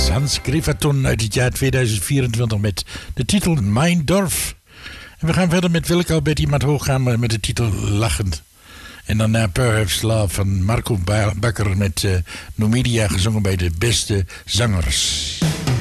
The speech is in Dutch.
Hans Griffithon uit het jaar 2024 met de titel Mijn Dorf. En we gaan verder met Willeke Alberti Mathoogkamer met de titel Lachend. En daarna Perhaps Love van Marco Bakker met Numidia gezongen bij de beste zangers.